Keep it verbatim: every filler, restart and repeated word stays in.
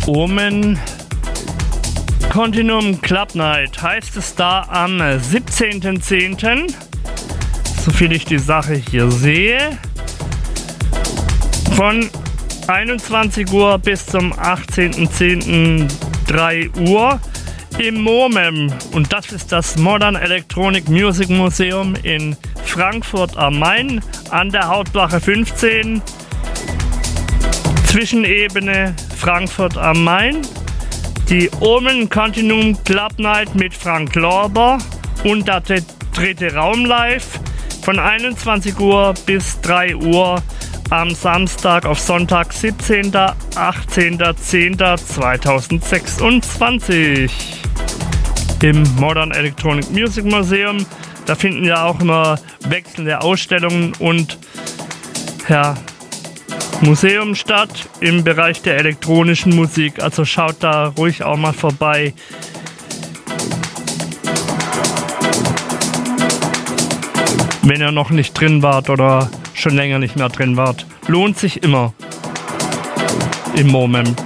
Omen Continuum Club Night heißt es da am siebzehnten zehnten soviel ich die Sache hier sehe, von einundzwanzig Uhr bis zum achtzehnten zehnten drei Uhr im MOMEM. Und das ist das Modern Electronic Music Museum in Frankfurt am Main an der Hauptwache fünfzehn, Zwischenebene Frankfurt am Main. Die Omen Continuum Club Night mit Frank Lorber und der dritte Raum live von einundzwanzig Uhr bis drei Uhr am Samstag auf Sonntag, siebzehnten achtzehnten zehnten zweitausendsechsundzwanzig im Modern Electronic Music Museum. Da finden ja auch immer wechselnde Ausstellungen und ja, Museum statt im Bereich der elektronischen Musik. Also schaut da ruhig auch mal vorbei. Wenn ihr noch nicht drin wart oder schon länger nicht mehr drin wart. Lohnt sich immer im Moment.